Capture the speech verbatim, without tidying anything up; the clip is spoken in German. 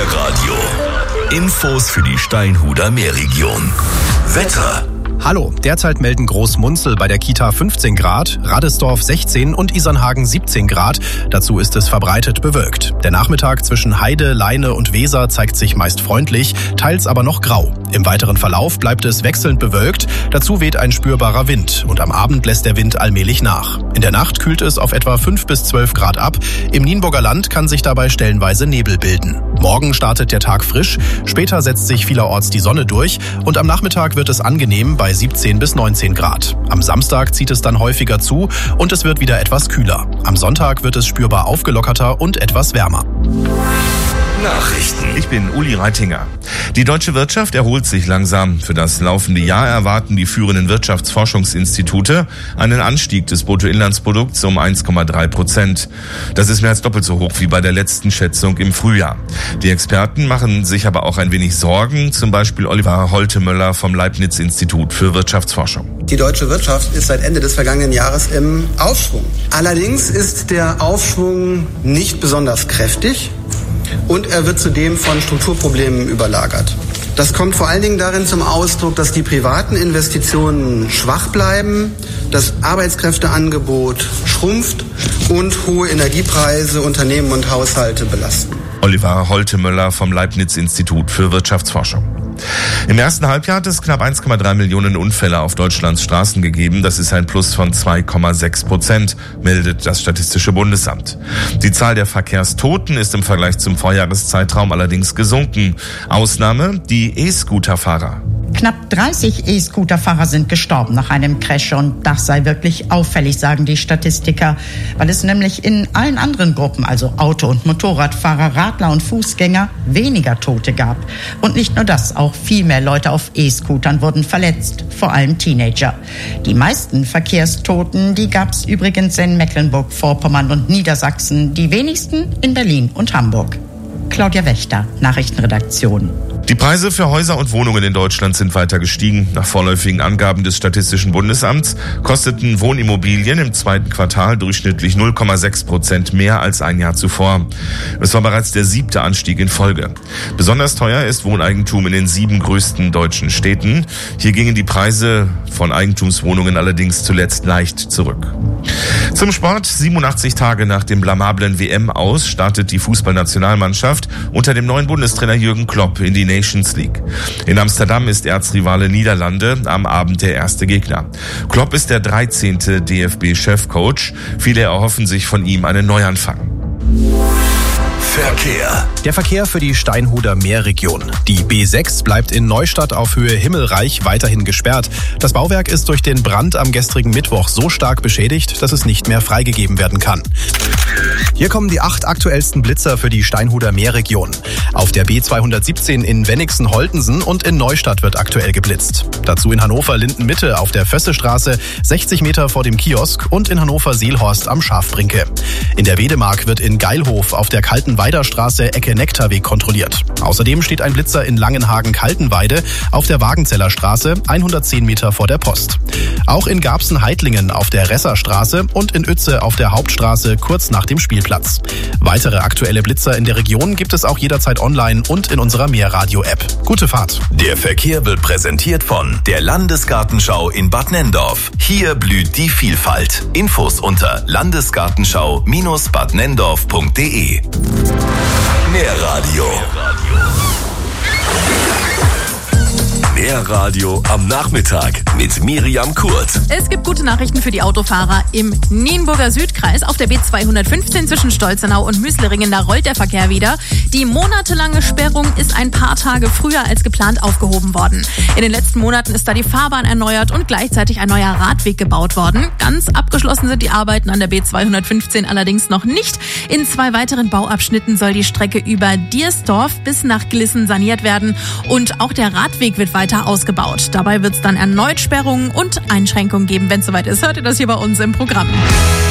Meerradio. Infos für die Steinhuder Meerregion. Wetter. Hallo, derzeit melden Großmunzel bei der Kita fünfzehn Grad, Radesdorf sechzehn und Isernhagen siebzehn Grad. Dazu ist es verbreitet bewölkt. Der Nachmittag zwischen Heide, Leine und Weser zeigt sich meist freundlich, teils aber noch grau. Im weiteren Verlauf bleibt es wechselnd bewölkt, dazu weht ein spürbarer Wind und am Abend lässt der Wind allmählich nach. In der Nacht kühlt es auf etwa fünf bis zwölf Grad ab. Im Nienburger Land kann sich dabei stellenweise Nebel bilden. Morgen startet der Tag frisch, später setzt sich vielerorts die Sonne durch und am Nachmittag wird es angenehm bei siebzehn bis neunzehn Grad. Am Samstag zieht es dann häufiger zu und es wird wieder etwas kühler. Am Sonntag wird es spürbar aufgelockerter und etwas wärmer. Nachrichten. Ich bin Uli Reitinger. Die deutsche Wirtschaft erholt sich langsam. Für das laufende Jahr erwarten die führenden Wirtschaftsforschungsinstitute einen Anstieg des Bruttoinlandsprodukts um eins Komma drei Prozent. Das ist mehr als doppelt so hoch wie bei der letzten Schätzung im Frühjahr. Die Experten machen sich aber auch ein wenig Sorgen, zum Beispiel Oliver Holtemöller vom Leibniz-Institut für Wirtschaftsforschung. Die deutsche Wirtschaft ist seit Ende des vergangenen Jahres im Aufschwung. Allerdings ist der Aufschwung nicht besonders kräftig. Und er wird zudem von Strukturproblemen überlagert. Das kommt vor allen Dingen darin zum Ausdruck, dass die privaten Investitionen schwach bleiben, das Arbeitskräfteangebot schrumpft und hohe Energiepreise Unternehmen und Haushalte belasten. Oliver Holtemöller vom Leibniz-Institut für Wirtschaftsforschung. Im ersten Halbjahr hat es knapp eins Komma drei Millionen Unfälle auf Deutschlands Straßen gegeben. Das ist ein Plus von zwei Komma sechs Prozent, meldet das Statistische Bundesamt. Die Zahl der Verkehrstoten ist im Vergleich zum Vorjahreszeitraum allerdings gesunken. Ausnahme die E-Scooter-Fahrer. Knapp dreißig E-Scooter-Fahrer sind gestorben nach einem Crash und das sei wirklich auffällig, sagen die Statistiker, weil es nämlich in allen anderen Gruppen, also Auto- und Motorradfahrer, Radler und Fußgänger, weniger Tote gab. Und nicht nur das, auch viel mehr Leute auf E-Scootern wurden verletzt, vor allem Teenager. Die meisten Verkehrstoten, die gab es übrigens in Mecklenburg-Vorpommern und Niedersachsen, die wenigsten in Berlin und Hamburg. Claudia Wächter, Nachrichtenredaktion. Die Preise für Häuser und Wohnungen in Deutschland sind weiter gestiegen. Nach vorläufigen Angaben des Statistischen Bundesamts kosteten Wohnimmobilien im zweiten Quartal durchschnittlich null Komma sechs Prozent mehr als ein Jahr zuvor. Es war bereits der siebte Anstieg in Folge. Besonders teuer ist Wohneigentum in den sieben größten deutschen Städten. Hier gingen die Preise von Eigentumswohnungen allerdings zuletzt leicht zurück. Zum Sport. siebenundachtzig Tage nach dem blamablen W M-Aus startet die Fußballnationalmannschaft unter dem neuen Bundestrainer Jürgen Klopp in die Nations League. In Amsterdam ist Erzrivale Niederlande am Abend der erste Gegner. Klopp ist der dreizehnte D F B-Chefcoach. Viele erhoffen sich von ihm einen Neuanfang. Verkehr. Der Verkehr für die Steinhuder Meerregion. Die B sechs bleibt in Neustadt auf Höhe Himmelreich weiterhin gesperrt. Das Bauwerk ist durch den Brand am gestrigen Mittwoch so stark beschädigt, dass es nicht mehr freigegeben werden kann. Hier kommen die acht aktuellsten Blitzer für die Steinhuder Meerregion. Auf der B zweihundertsiebzehn in Wenigsen-Holtensen und in Neustadt wird aktuell geblitzt. Dazu in Hannover-Linden-Mitte auf der Fössestraße, sechzig Meter vor dem Kiosk und in Hannover-Seelhorst am Schafbrinke. In der Wedemark wird in Geilhof auf der Kaltenweiderstraße Ecke Nektarweg kontrolliert. Außerdem steht ein Blitzer in Langenhagen-Kaltenweide auf der Wagenzeller Straße, hundertzehn Meter vor der Post. Auch in Garbsen-Heitlingen auf der Resserstraße und in Uetze auf der Hauptstraße kurz nach dem Spielplatz. Weitere aktuelle Blitzer in der Region gibt es auch jederzeit online und in unserer Meerradio-App. Gute Fahrt. Der Verkehr wird präsentiert von der Landesgartenschau in Bad Nenndorf. Hier blüht die Vielfalt. Infos unter landesgartenschau Bindestrich bad nenndorf punkt de. Meerradio. Meerradio am Nachmittag mit Miriam Kurt. Es gibt gute Nachrichten für die Autofahrer im Nienburger Südkreis. Auf der B zweihundertfünfzehn zwischen Stolzenau und Müsleringen, da rollt der Verkehr wieder. Die monatelange Sperrung ist ein paar Tage früher als geplant aufgehoben worden. In den letzten Monaten ist da die Fahrbahn erneuert und gleichzeitig ein neuer Radweg gebaut worden. Ganz abgeschlossen sind die Arbeiten an der B zweihundertfünfzehn allerdings noch nicht. In zwei weiteren Bauabschnitten soll die Strecke über Diersdorf bis nach Glissen saniert werden und auch der Radweg wird weiter ausgebaut. Dabei wird es dann erneut Sperrungen und Einschränkungen geben. Wenn es soweit ist, hört ihr das hier bei uns im Programm.